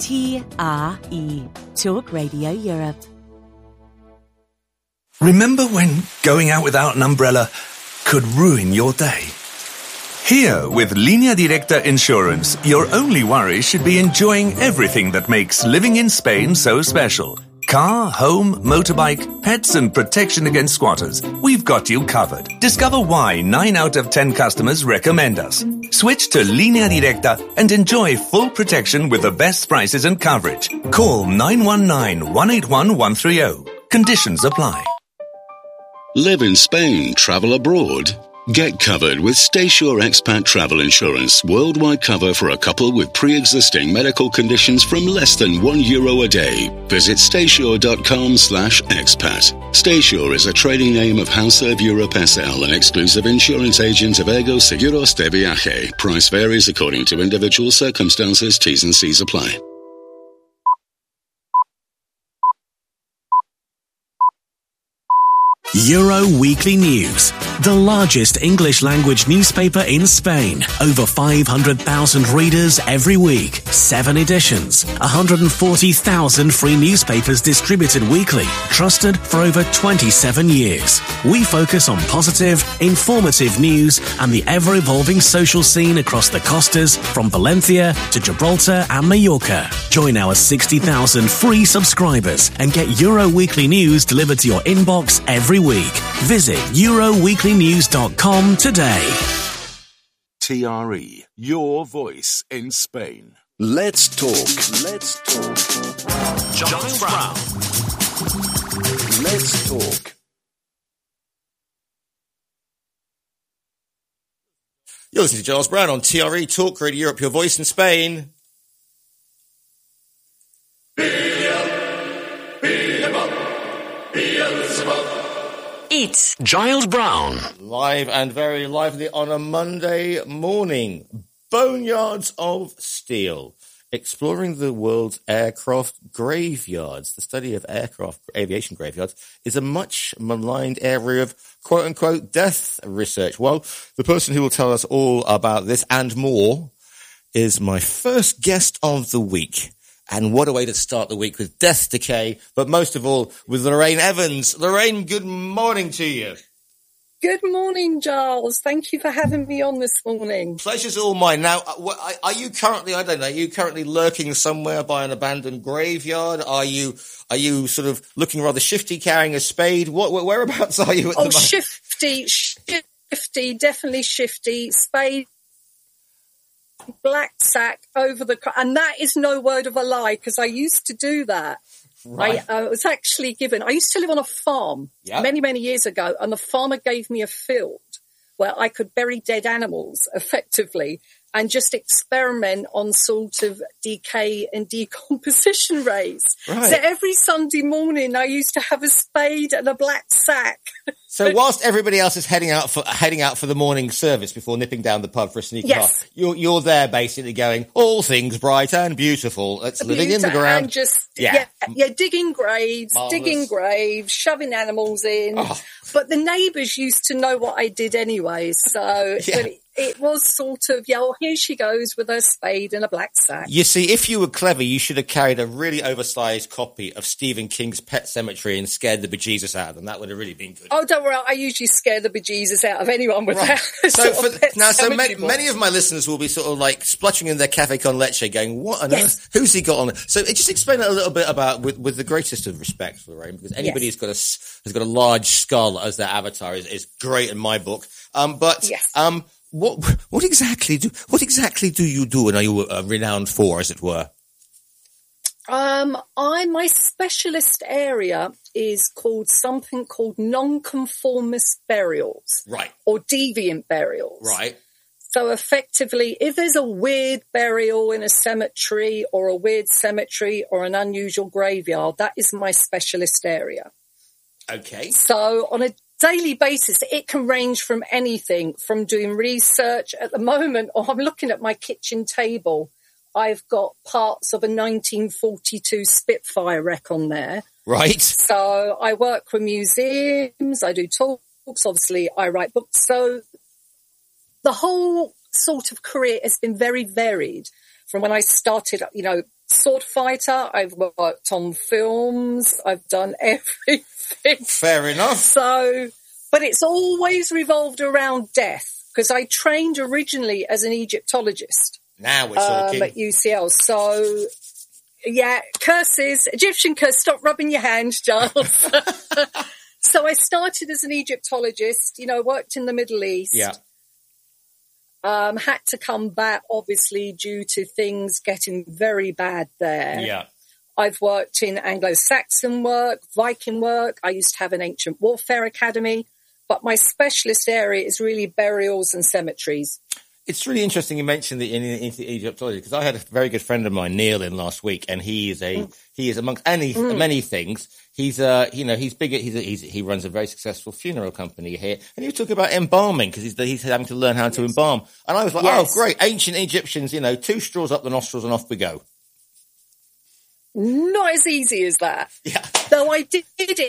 TRE, Talk Radio Europe. Remember when going out without an umbrella could ruin your day? Here, with Línea Directa Insurance, your only worry should be enjoying everything that makes living in Spain so special. Car, home, motorbike, pets and protection against squatters. We've got you covered. Discover why 9 out of 10 customers recommend us. Switch to Línea Directa and enjoy full protection with the best prices and coverage. Call 919-181-130. Conditions apply. Live in Spain, travel abroad. Get covered with StaySure Expat Travel Insurance. Worldwide cover for a couple with pre-existing medical conditions from less than €1 a day. Visit staysure.com/expat. StaySure is a trading name of Hauserve Europe SL, an exclusive insurance agent of Ego Seguros de Viaje. Price varies according to individual circumstances. T's and C's apply. Euro Weekly News, the largest English-language newspaper in Spain. Over 500,000 readers every week. 7 editions. 140,000 free newspapers distributed weekly. Trusted for over 27 years. We focus on positive, informative news and the ever-evolving social scene across the costas from Valencia to Gibraltar and Mallorca. Join our 60,000 free subscribers and get Euro Weekly News delivered to your inbox every week. Visit EuroWeeklyNews.com today. TRE, your voice in Spain. Let's talk. Giles Brown. Let's talk. You're listening to Giles Brown on TRE Talk Radio Europe, your voice in Spain. It's Giles Brown. Live and very lively on a Monday morning. Boneyards of Steel. Exploring the world's aircraft graveyards. The study of aircraft aviation graveyards is a much maligned area of quote-unquote death research. Well, the person who will tell us all about this and more is my first guest of the week. And what a way to start the week with Death Decay, but most of all with Lorraine Evans. Lorraine, good morning to you. Good morning, Giles. Thank you for having me on this morning. Pleasure's all mine. Now, are you currently, I don't know, are you currently lurking somewhere by an abandoned graveyard? Are you sort of looking rather shifty, carrying a spade? Whereabouts are you at the moment? Shifty, definitely shifty. Spade, black sack over the, and that is no word of a lie because I used to do that. Right. I was actually given, I used to live on a farm many, many years ago, and the farmer gave me a field where I could bury dead animals effectively and just experiment on sort of decay and decomposition rates. Right. So every Sunday morning I used to have a spade and a black sack. So whilst everybody else is heading out for the morning service before nipping down the pub for a sneaky Yes. you're there basically going, all things bright and beautiful. It's living in the ground. And just, yeah, digging graves, shoving animals in. Oh. But the neighbours used to know what I did anyway. So but it was sort of, here she goes with her spade and a black sack. You see, if you were clever, you should have carried a really oversized copy of Stephen King's Pet Sematary and scared the bejesus out of them. That would have really been good. Oh, don't worry. I usually scare the bejesus out of anyone with that. So many of my listeners will be sort of like splutching in their cafe con leche going, what on earth? Who's he got on? So just explain a little bit about, with the greatest of respect, Lorraine, because anybody who's has got a large skull as their avatar is great in my book. What exactly do you do and are you renowned for, as it were? My specialist area is something called nonconformist burials. Right. Or deviant burials. Right. So effectively, if there's a weird burial in a cemetery or a weird cemetery or an unusual graveyard, that is my specialist area. Okay. So on a daily basis, it can range from anything from doing research. At the moment, I'm looking at my kitchen table. I've got parts of a 1942 Spitfire wreck on there. Right. So I work with museums, I do talks, obviously I write books. So the whole sort of career has been very varied from when I started, sword fighter. I've worked on films. I've done everything. Fair enough. So, but it's always revolved around death because I trained originally as an Egyptologist. Now we're talking. At UCL. So, yeah, curses, Egyptian curse. Stop rubbing your hands, Giles. So I started as an Egyptologist, worked in the Middle East. Yeah. Had to come back, obviously, due to things getting very bad there. Yeah. I've worked in Anglo-Saxon work, Viking work. I used to have an ancient warfare academy. But my specialist area is really burials and cemeteries. It's really interesting you mentioned the Egyptology because I had a very good friend of mine, Neil, in last week, and he is amongst many things. He's big. He runs a very successful funeral company here, and he was talking about embalming because he's having to learn how to embalm. And I was like, oh, great, ancient Egyptians, 2 straws up the nostrils and off we go. Not as easy as that. Yeah. Though I did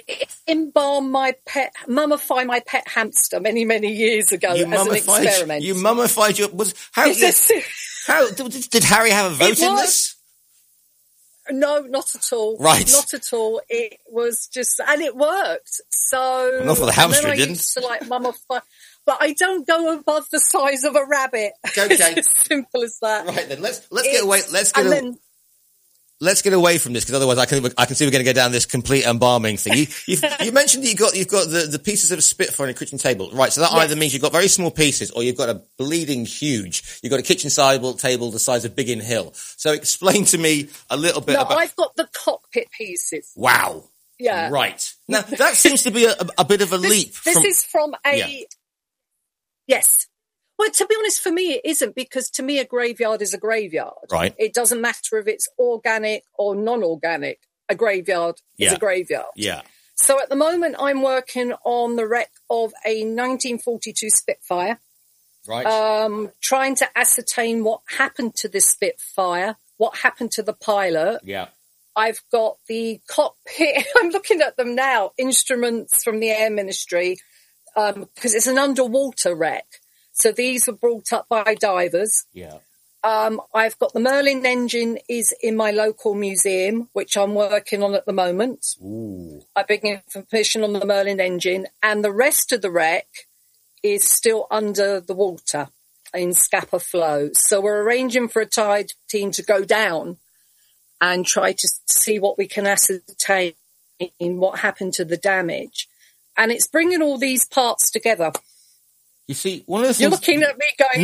mummify my pet hamster many, many years ago as an experiment. You mummified your... How did Harry have a vote in this? No, not at all. Right. Not at all. It was just... And it worked. So... Not for the hamster, it didn't. I used to mummify... But I don't go above the size of a rabbit. Okay. It's as simple as that. Right, then let's get away... Let's get away from this because otherwise I can see we're going to go down this complete embalming thing. You mentioned that you've got the pieces of a Spitfire on your kitchen table, right? So that either means you've got very small pieces or you've got a bleeding huge. You've got a kitchen table the size of Biggin Hill. So explain to me a little bit about. I've got the cockpit pieces. Wow. Yeah. Right. Now that seems to be a bit of a leap. This is from a. Yes. Well, to be honest, for me, it isn't because to me, a graveyard is a graveyard. Right. It doesn't matter if it's organic or non-organic. A graveyard is a graveyard. Yeah. So at the moment, I'm working on the wreck of a 1942 Spitfire. Right. Trying to ascertain what happened to this Spitfire, what happened to the pilot. Yeah. I've got the cockpit. I'm looking at them now. Instruments from the Air Ministry, because it's an underwater wreck. So these were brought up by divers. Yeah. I've got the Merlin engine is in my local museum, which I'm working on at the moment. Ooh. I've been given permission on the Merlin engine, and the rest of the wreck is still under the water in Scapa Flow. So we're arranging for a tide team to go down and try to see what we can ascertain what happened to the damage. And it's bringing all these parts together. You see, one of the things you're looking at me going.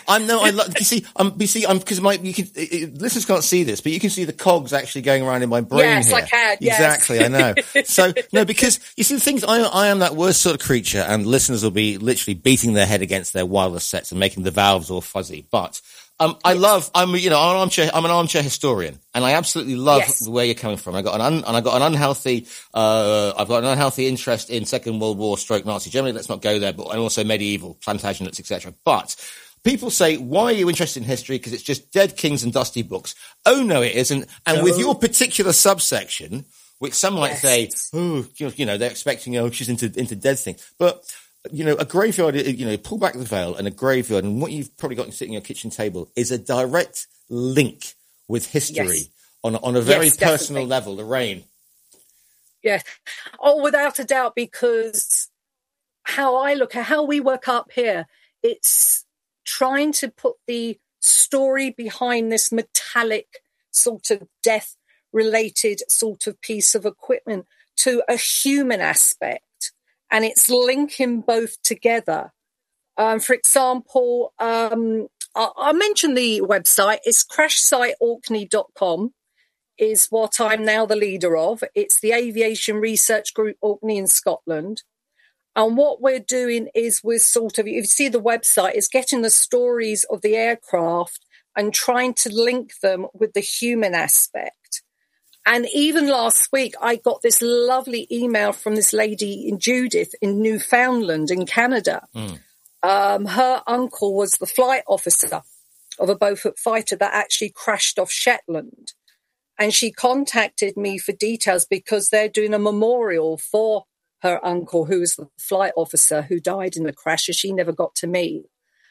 Listeners can't see this, but you can see the cogs actually going around in my brain. Yes, here. I can. Yes. Exactly, I know. So no, because you see the things. I am that worst sort of creature, and listeners will be literally beating their head against their wireless sets and making the valves all fuzzy. But I'm an armchair historian, and I absolutely love where you're coming from. I've got an unhealthy interest in Second World War / Nazi Germany. Let's not go there, but and also medieval Plantagenets, etc. But people say, why are you interested in history? Because it's just dead kings and dusty books. Oh no, it isn't. And with your particular subsection, which some might say, they're expecting, she's into dead things, but. A graveyard, pull back the veil, and a graveyard, and what you've probably got sitting on your kitchen table is a direct link with history on a very personal level, Lorraine. Yeah. Oh, without a doubt, because how we work up here, it's trying to put the story behind this metallic sort of death-related sort of piece of equipment to a human aspect. And it's linking both together. For example, I'll mention the website. It's crashsiteorkney.com is what I'm now the leader of. It's the Aviation Research Group Orkney in Scotland. And what we're doing is we're if you see the website, is getting the stories of the aircraft and trying to link them with the human aspect. And even last week, I got this lovely email from this lady, Judith, in Newfoundland in Canada. Her uncle was the flight officer of a Beaufort fighter that actually crashed off Shetland. And she contacted me for details because they're doing a memorial for her uncle, who was the flight officer who died in the crash, and she never got to meet.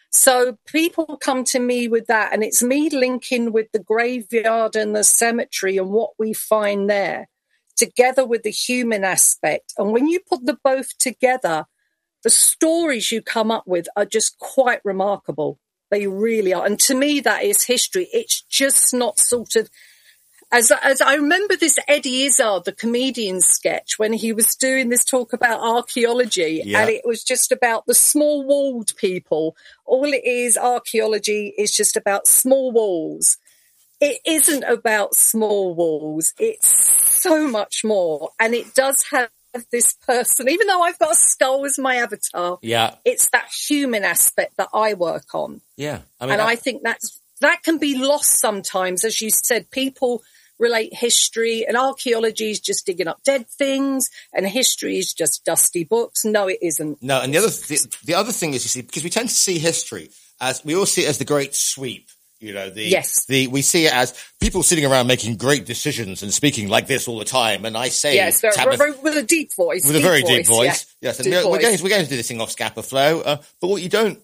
So people come to me with that, and it's me linking with the graveyard and the cemetery and what we find there, together with the human aspect. And when you put the both together, the stories you come up with are just quite remarkable. They really are. And to me, that is history. It's just not sort of, as I remember this Eddie Izzard, the comedian sketch, when he was doing this talk about archaeology, and it was just about the small walled people. All it is, archaeology is just about small walls. It isn't about small walls. It's so much more. And it does have this person, even though I've got a skull as my avatar, it's that human aspect that I work on. Yeah. I think that can be lost sometimes. As you said, people relate history, and archaeology is just digging up dead things, and history is just dusty books. No, it isn't. No, and the other thing is, you see, because we tend to see history as, we all see it as the great sweep. You know, we see it as people sitting around making great decisions and speaking like this all the time. And I say, yes, with a deep voice, with a very deep voice. Yeah. Yes, and we're going to do this thing off Scapa Flow. But what you don't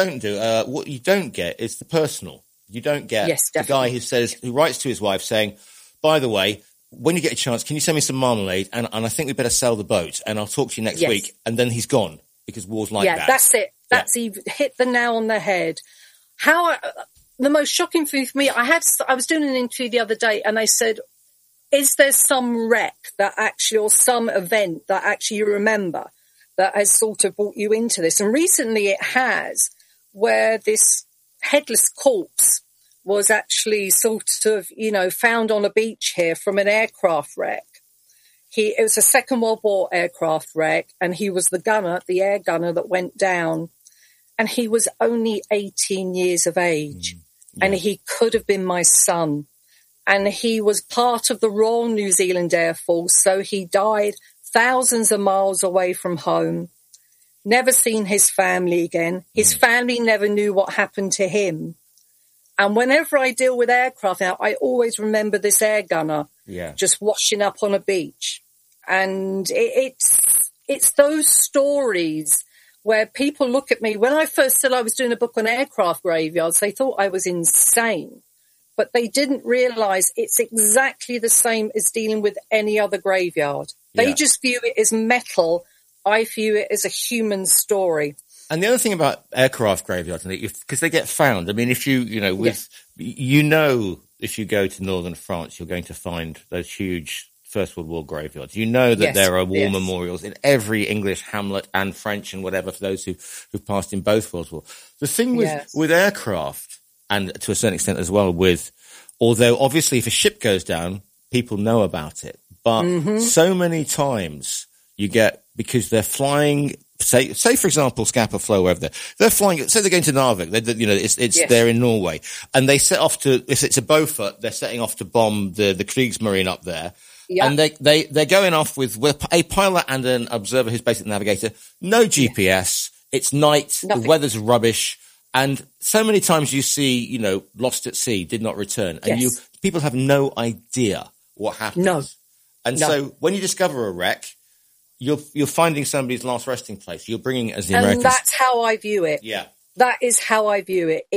get is the personal. You don't get the guy who writes to his wife saying, by the way, when you get a chance, can you send me some marmalade? And I think we better sell the boat, and I'll talk to you next week. And then he's gone, because war's like that. Yeah, that's it. You've hit the nail on the head. The most shocking thing for me, I was doing an interview the other day, and I said, is there some wreck that actually, or some event that actually you remember that has sort of brought you into this? And recently it has, where this headless corpse was actually sort of, found on a beach here from an aircraft wreck. It was a Second World War aircraft wreck, and he was the air gunner that went down, and he was only 18 years of age. And he could have been my son. And he was part of the Royal New Zealand Air Force. So he died thousands of miles away from home. Never seen his family again. His family never knew what happened to him. And whenever I deal with aircraft now, I always remember this air gunner just washing up on a beach. And it's those stories where people look at me. When I first said I was doing a book on aircraft graveyards, they thought I was insane. But they didn't realise it's exactly the same as dealing with any other graveyard. They just view it as metal. I view it as a human story. And the other thing about aircraft graveyards, because they get found. I mean, if if you go to northern France, you're going to find those huge First World War graveyards. You know that there are war memorials in every English hamlet and French and whatever for those who've passed in both World Wars. The thing with aircraft, and to a certain extent as well although obviously if a ship goes down, people know about it. But so many times you get, because they're flying, say for example, Scapa Flow, wherever they're flying, say they're going to Narvik, they're in Norway, and they set off to, if it's a Beaufort, they're setting off to bomb the Kriegsmarine up there. Yeah. And they're going off with a pilot and an observer who's basically the navigator. No GPS. It's night. Nothing. The weather's rubbish. And so many times you see, lost at sea, did not return. And people have no idea what happened. No. And so when you discover a wreck, you're finding somebody's last resting place. You're bringing it as the Americans. And that's how I view it. Yeah. That is how I view it.